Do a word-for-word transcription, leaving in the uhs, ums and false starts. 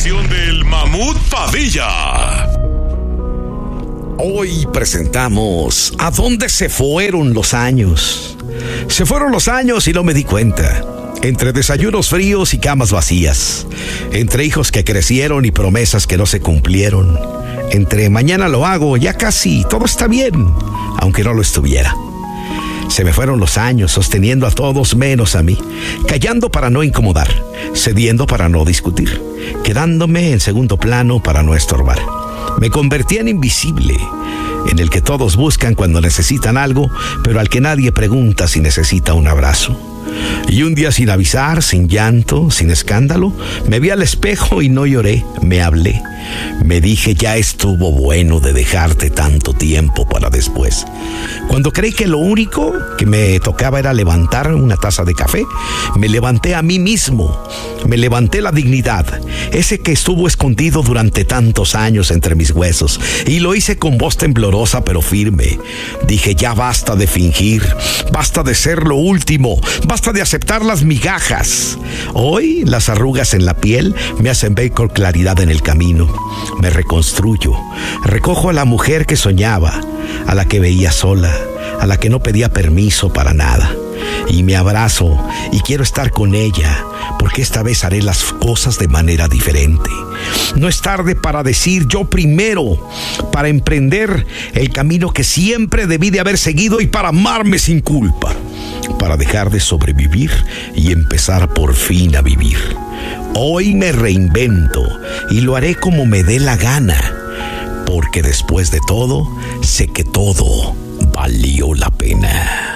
sección del Mamut Padilla. Hoy presentamos ¿A dónde se fueron los años? Se fueron los años y no me di cuenta. Entre desayunos fríos y camas vacías. Entre hijos que crecieron y promesas que no se cumplieron. Entre mañana lo hago, ya casi todo está bien, aunque no lo estuviera. Se me fueron los años sosteniendo a todos menos a mí, callando para no incomodar, cediendo para no discutir, quedándome en segundo plano para no estorbar. Me convertí en invisible, en el que todos buscan cuando necesitan algo, pero al que nadie pregunta si necesita un abrazo. Y un día, sin avisar, sin llanto, sin escándalo, me vi al espejo y no lloré, me hablé. Me dije, ya estuvo bueno de dejarte tanto tiempo para después. Cuando creí que lo único que me tocaba era levantar una taza de café, me levanté a mí mismo, me levanté la dignidad, ese que estuvo escondido durante tantos años entre mis huesos, y lo hice con voz temblorosa pero firme. Dije, ya basta de fingir, basta de ser lo último, basta de aceptar las migajas. Hoy las arrugas en la piel me hacen ver con claridad en el camino. Me reconstruyo, recojo a la mujer que soñaba, a la que veía sola, a la que no pedía permiso para nada. Y me abrazo y quiero estar con ella, porque esta vez haré las cosas de manera diferente. No es tarde para decir yo primero, para emprender el camino que siempre debí de haber seguido y para amarme sin culpa, para dejar de sobrevivir y empezar por fin a vivir. Hoy me reinvento y lo haré como me dé la gana, porque después de todo, sé que todo valió la pena.